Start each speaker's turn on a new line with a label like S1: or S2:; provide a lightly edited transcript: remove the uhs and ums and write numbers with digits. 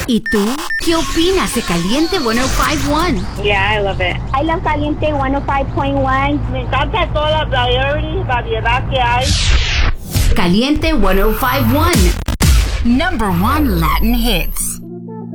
S1: ¿Y tú? ¿Qué opinas de Caliente 105.1?
S2: Yeah, I love it.
S3: I love Caliente 105.1.
S2: Me encanta toda la variedad que hay.
S1: Caliente 105.1. Number 1 Latin hits.